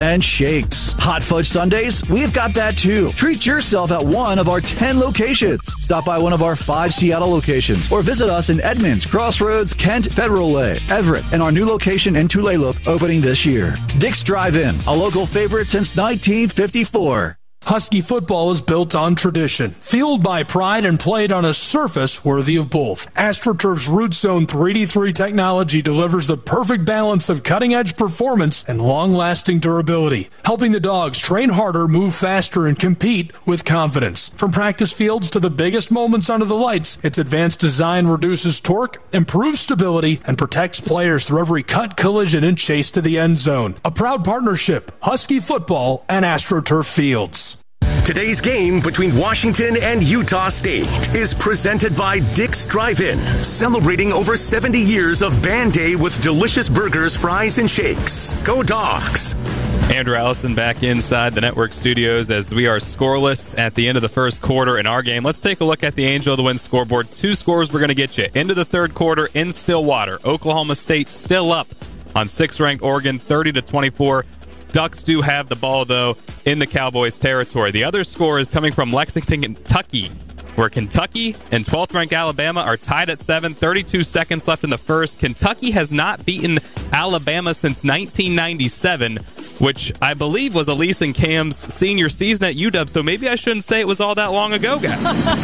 and shakes. Hot fudge sundaes? We've got that too. Treat yourself at one of our 10 locations. Stop by one of our 5 Seattle locations or visit us in Edmonds, Crossroads, Kent, Federal Way, Everett, and our new location in Tulalip opening this year. Dick's Drive-In, a local favorite since 1954. Husky football is built on tradition, fueled by pride, and played on a surface worthy of both. AstroTurf's Root Zone 3D3 technology delivers the perfect balance of cutting-edge performance and long-lasting durability, helping the dogs train harder, move faster, and compete with confidence. From practice fields to the biggest moments under the lights, its advanced design reduces torque, improves stability, and protects players through every cut, collision, and chase to the end zone. A proud partnership, Husky football and AstroTurf Fields. Today's game between Washington and Utah State is presented by Dick's Drive-In, celebrating over 70 years of Band Day with delicious burgers, fries, and shakes. Go Dogs! Andrew Allison back inside the network studios as we are scoreless at the end of the first quarter in our game. Let's take a look at the Angel of the Wind scoreboard. 2 scores we're going to get you. Into the third quarter in Stillwater. Oklahoma State still up on 6th-ranked Oregon, 30-24. Ducks do have the ball, though, in the Cowboys' territory. The other score is coming from Lexington, Kentucky, where Kentucky and 12th-ranked Alabama are tied at 7, 32 seconds left in the first. Kentucky has not beaten Alabama since 1997, which I believe was Elise and Cam's senior season at UW, so maybe I shouldn't say it was all that long ago, guys.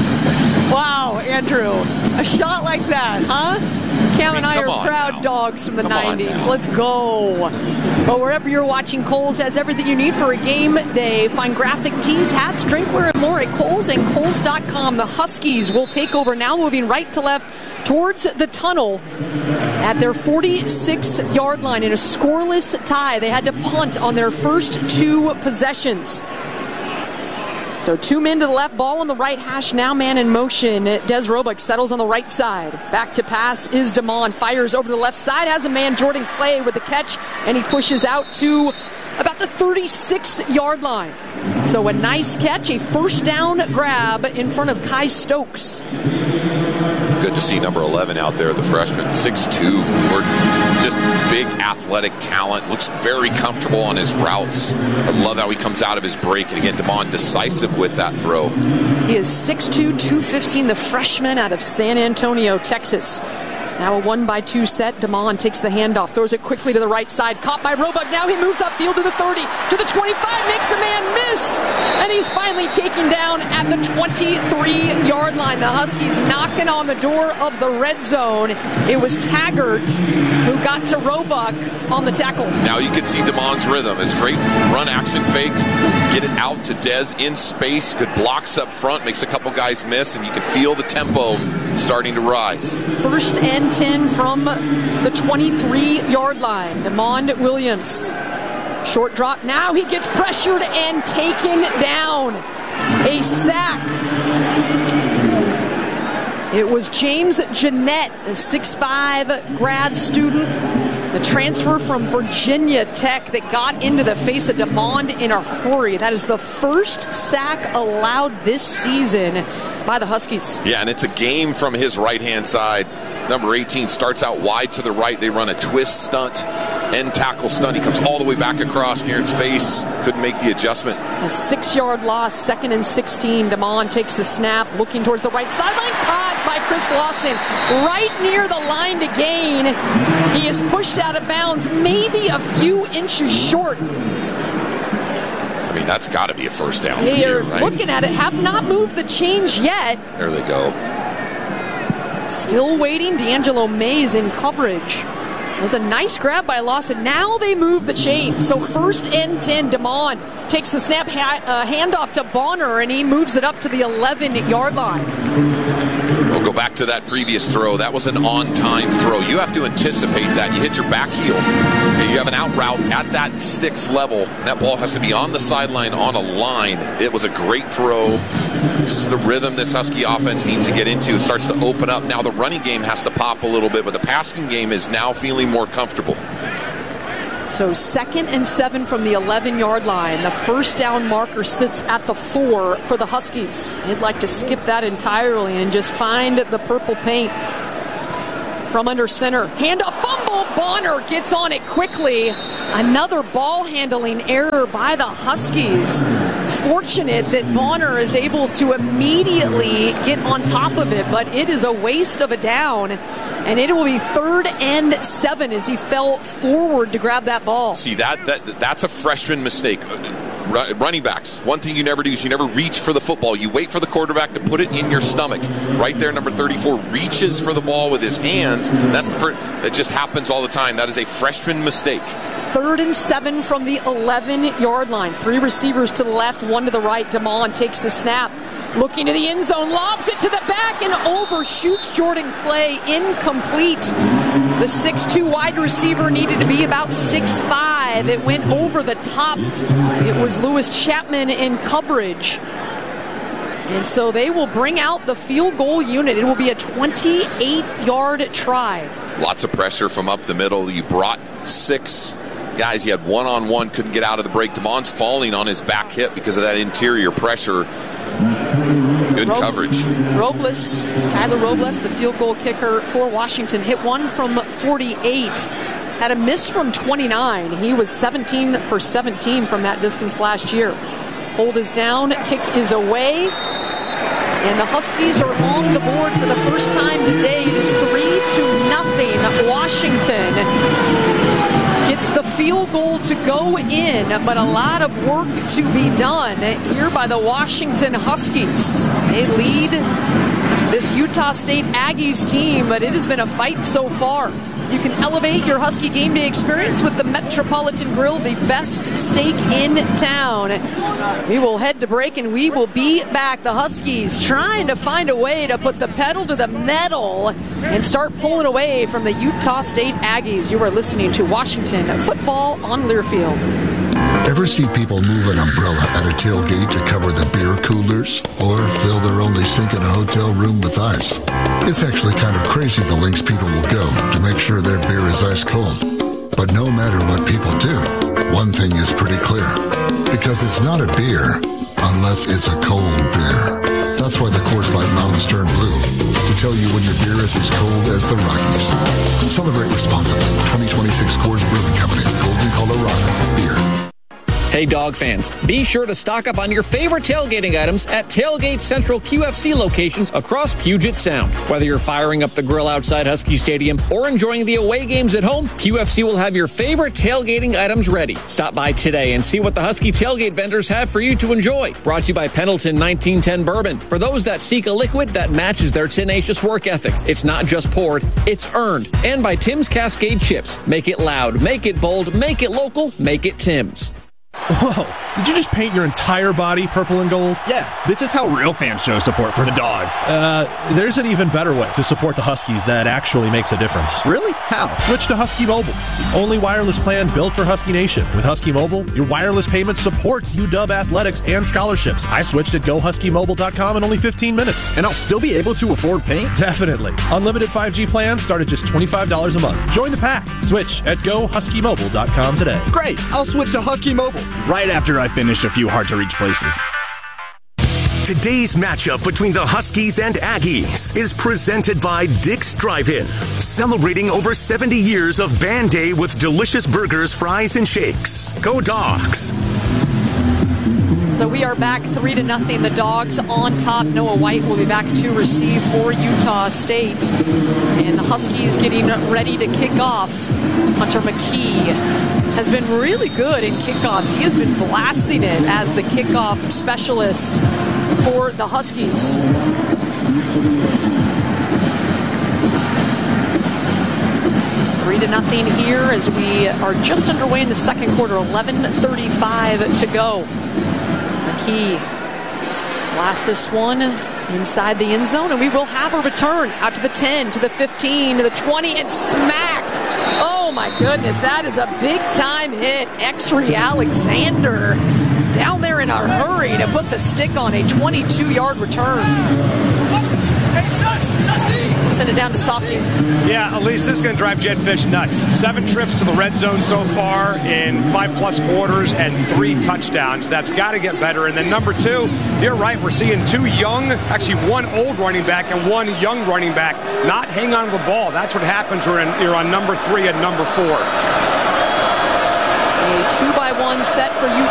Wow, Andrew, a shot like that, huh? Cam and I are proud dogs from the 90s. Let's go. But wherever you're watching, Kohl's has everything you need for a game day. Find graphic tees, hats, drinkware, and more at Kohl's and Kohl's.com. The Huskies will take over now, moving right to left towards the tunnel at their 46-yard line in a scoreless tie. They had to punt on their first 2 possessions. So 2 men to the left, ball on the right hash, now man in motion. Des Roebuck settles on the right side. Back to pass is DeMond, fires over the left side, has a man, Jordan Clay, with the catch, and he pushes out to about the 36-yard line. So a nice catch, a first down grab in front of Kai Stokes. Good to see number 11 out there, the freshman, 6'2", just big athletic talent, looks very comfortable on his routes. I love how he comes out of his break, and again, DeMond decisive with that throw. He is 6'2", 215, the freshman out of San Antonio, Texas. Now a 1-by-2 set. DeMond takes the handoff, throws it quickly to the right side. Caught by Roebuck. Now he moves upfield to the 30, to the 25, makes the man miss, and he's finally taken down at the 23-yard line. The Huskies knocking on the door of the red zone. It was Taggart who got to Roebuck on the tackle. Now you can see DeMond's rhythm. His great run action fake. Get it out to Dez in space. Good blocks up front. Makes a couple guys miss, and you can feel the tempo starting to rise. First and 10 from the 23-yard line. DeMond Williams. Short drop. Now he gets pressured and taken down. A sack. It was James Jeanette, a 6'5" grad student, the transfer from Virginia Tech that got into the face of DeMond in a hurry. That is the first sack allowed this season by the Huskies. Yeah, and it's a game from his right-hand side. Number 18 starts out wide to the right. They run a twist stunt, end tackle stunt. He comes all the way back across near its face. Couldn't make the adjustment. A 6-yard loss, 2nd and 16. DeMond takes the snap, looking towards the right sideline. Caught by Chris Lawson right near the line to gain. He is pushed out of bounds, maybe a few inches short. I mean, that's got to be a first down. They're right? Looking at it, have not moved the change yet. There they go. Still waiting. D'Angelo Mays in coverage. It was a nice grab by Lawson. Now they move the chain. So 1st and 10. DeMond takes the snap, handoff to Bonner, and he moves it up to the 11-yard line. We'll go back to that previous throw. That was an on-time throw. You have to anticipate that. You hit your back heel. Okay, you have an out route at that sticks level. That ball has to be on the sideline on a line. It was a great throw. This is the rhythm this Husky offense needs to get into. It starts to open up. Now the running game has to pop a little bit, but the passing game is now feeling more comfortable. So 2nd and 7 from the 11-yard line. The first down marker sits at the 4 for the Huskies. They'd like to skip that entirely and just find the purple paint. From under center. Handoff, fumble, Bonner gets on it quickly. Another ball handling error by the Huskies. Fortunate that Bonner is able to immediately get on top of it, but it is a waste of a down. And it will be 3rd and 7 as he fell forward to grab that ball. See, that's a freshman mistake. Running backs, one thing you never do is you never reach for the football. You wait for the quarterback to put it in your stomach. Right there, number 34 reaches for the ball with his hands. It just happens all the time. That is a freshman mistake. 3rd and 7 from the 11-yard line. 3 receivers to the left, 1 to the right. Damon takes the snap. Looking to the end zone, lobs it to the back and overshoots Jordan Clay. Incomplete. The 6'2 wide receiver needed to be about 6'5". It went over the top. It was Lewis Chapman in coverage. And so they will bring out the field goal unit. It will be a 28-yard try. Lots of pressure from up the middle. You brought 6 guys. You had one-on-one, couldn't get out of the break. Damon's falling on his back hip because of that interior pressure. Good coverage. Tyler Robles, the field goal kicker for Washington, hit one from 48. Had a miss from 29. He was 17 for 17 from that distance last year. Hold is down, kick is away. And the Huskies are on the board for the first time today. It is 3-0. Washington gets the field goal to go in, but a lot of work to be done here by the Washington Huskies. They lead this Utah State Aggies team, but it has been a fight so far. You can elevate your Husky game day experience with the Metropolitan Grill, the best steak in town. We will head to break and we will be back. The Huskies trying to find a way to put the pedal to the metal and start pulling away from the Utah State Aggies. You are listening to Washington Football on Learfield. Ever see people move an umbrella at a tailgate to cover the beer coolers? Or fill their only sink in a hotel room with ice? It's actually kind of crazy the lengths people will go to make sure their beer is ice cold. But no matter what people do, one thing is pretty clear. Because it's not a beer unless it's a cold beer. That's why the Coors Light Mountains turn blue. To tell you when your beer is as cold as the Rockies. Celebrate responsibly. 2026 Coors Brewing Company. Golden, Colorado. Beer. Hey, dog fans, be sure to stock up on your favorite tailgating items at Tailgate Central QFC locations across Puget Sound. Whether you're firing up the grill outside Husky Stadium or enjoying the away games at home, QFC will have your favorite tailgating items ready. Stop by today and see what the Husky tailgate vendors have for you to enjoy. Brought to you by Pendleton 1910 Bourbon. For those that seek a liquid that matches their tenacious work ethic. It's not just poured, it's earned. And by Tim's Cascade Chips. Make it loud, make it bold, make it local, make it Tim's. Whoa, did you just paint your entire body purple and gold? Yeah, this is how real fans show support for the Dogs. There's an even better way to support the Huskies that actually makes a difference. Really? How? Switch to Husky Mobile, the only wireless plan built for Husky Nation. With Husky Mobile, your wireless payment supports UW athletics and scholarships. I switched at GoHuskyMobile.com in only 15 minutes. And I'll still be able to afford paint? Definitely. Unlimited 5G plans start at just $25 a month. Join the pack. Switch at GoHuskyMobile.com today. Great! I'll switch to Husky Mobile right after I finish a few hard-to-reach places. Today's matchup between the Huskies and Aggies is presented by Dick's Drive-In, celebrating over 70 years of Band Day with delicious burgers, fries, and shakes. Go Dogs! So we are back 3-0. The Dogs on top. Noah White will be back to receive for Utah State. And the Huskies getting ready to kick off. Hunter McKee has been really good in kickoffs. He has been blasting it as the kickoff specialist for the Huskies. Three to nothing here as we are just underway in the second quarter. 11:35 to go. McKee blasts this one inside the end zone, and we will have a return out to the 10, to the 15, to the 20, and smacked. Oh my goodness, that is a big time hit. Exree Alexander down there in a hurry to put the stick on a 22-yard return. Send it down to Softy. Yeah, at least this is going to drive Jedd Fisch nuts. 7 trips to the red zone so far in 5+ quarters and 3 touchdowns. That's got to get better. And then number 2, you're right, we're seeing 2 young, actually 1 old running back and 1 young running back not hang on to the ball. That's what happens when you're on number 3 and number 4. A 2-by-1 set for Utah.